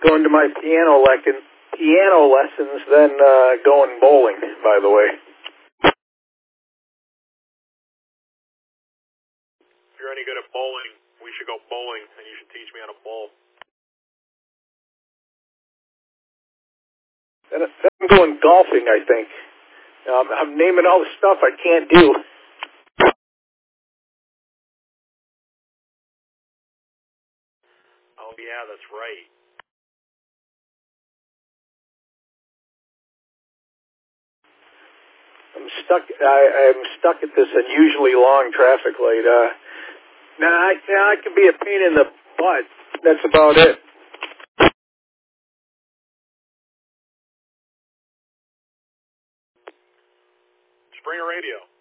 going to my piano lessons than going bowling, by the way. If you're any good at bowling, we should go bowling, and you should teach me how to bowl. And I'm going golfing, I think. I'm naming all the stuff I can't do. Oh, yeah, that's right. I'm stuck at this unusually long traffic light. I can be a pain in the butt. That's about it. Springer Radio.